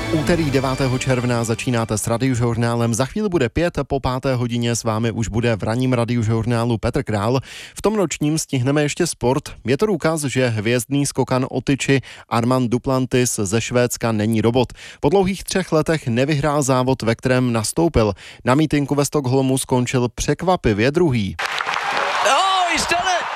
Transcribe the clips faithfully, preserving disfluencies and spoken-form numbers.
Úterý devátého června začínáte s Radiožurnálem. Za chvíli bude pět, po páté hodině s vámi už bude v ranním Radiožurnálu Petr Král. V tom nočním stihneme ještě sport. Je to důkaz, že hvězdný skokan o tyči Armand Duplantis ze Švédska není robot. Po dlouhých třech letech nevyhrál závod, ve kterém nastoupil. Na mítinku ve Stockholmu skončil překvapivě druhý. Oh, he's done it!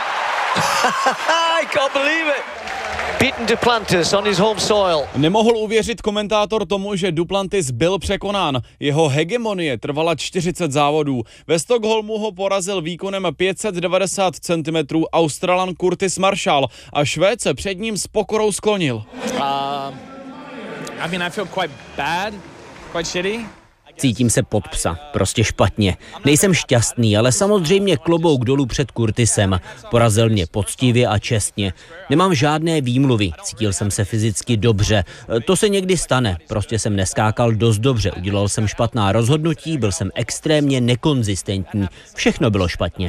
I can't believe it! Beaten Duplantis on his home soil. Nemohl uvěřit komentátor tomu, že Duplantis byl překonán. Jeho hegemonie trvala čtyřicet závodů. Ve Stockholmu ho porazil výkonem pět set devadesát centimetrů Australan Curtis Marshall a Švéd se před ním s pokorou sklonil. Uh, I mean, I feel quite bad, quite shitty. Cítím se pod psa, prostě špatně. Nejsem šťastný, ale samozřejmě klobouk dolů před Curtisem. Porazil mě poctivě a čestně. Nemám žádné výmluvy, cítil jsem se fyzicky dobře. To se někdy stane, prostě jsem neskákal dost dobře. Udělal jsem špatná rozhodnutí, byl jsem extrémně nekonzistentní. Všechno bylo špatně.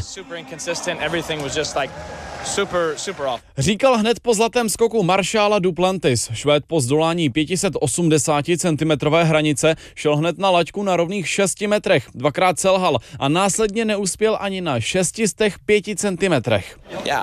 Říkal hned po zlatém skoku Marshalla Duplantis. Švéd po zdolání pět set osmdesát centimetrové hranice šel hned na laťku na rovných šesti metrech. Dvakrát selhal a následně neuspěl ani na šesti z těch pěti centimetrech.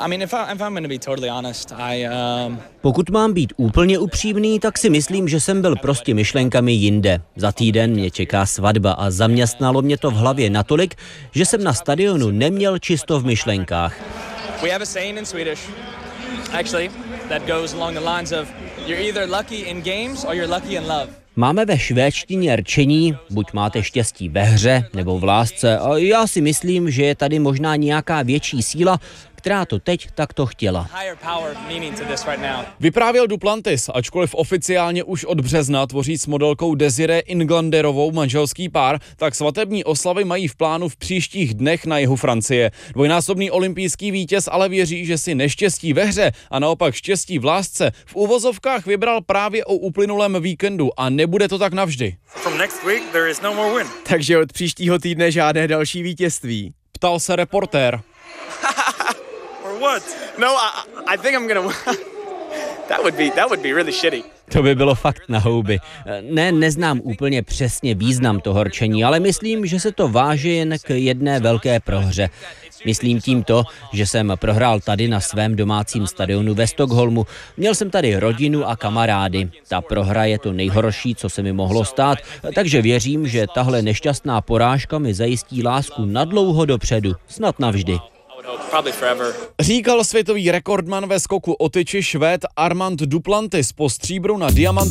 Pokud mám být úplně upřímný, tak si myslím, že jsem byl prostě myšlenkami jinde. Za týden mě čeká svatba a zaměstnalo mě to v hlavě natolik, že jsem na stadionu neměl čisto v myšlenkách. We have a saying in Swedish, actually, that goes along the lines of you're either lucky in games or you're lucky in love. Máme ve švédštině rčení, buď máte štěstí ve hře nebo v lásce, a já si myslím, že je tady možná nějaká větší síla, která to teď takto chtěla. Vyprávěl Duplantis, ačkoliv oficiálně už od března tvoří s modelkou Desiree Inglanderovou manželský pár, tak svatební oslavy mají v plánu v příštích dnech na jihu Francie. Dvojnásobný olympijský vítěz ale věří, že si neštěstí ve hře a naopak štěstí v lásce v uvozovkách vybral právě o uplynulém víkendu a nebude to tak navždy. No, Takže od příštího týdne žádné další vítězství. Ptal se reportér. What? No, I, I think I'm gonna. that would be that would be really shitty. To by bylo fakt na houby. Ne, neznám úplně přesně význam toho rčení, ale myslím, že se to váže jen k jedné velké prohře. Myslím tím to, že jsem prohrál tady na svém domácím stadionu ve Stockholmu. Měl jsem tady rodinu a kamarády. Ta prohra je to nejhorší, co se mi mohlo stát, takže věřím, že tahle nešťastná porážka mi zajistí lásku nadlouho dopředu, snad navždy. Říkal světový rekordman ve skoku o tyči Švéd Armand Duplantis po stříbru na diamant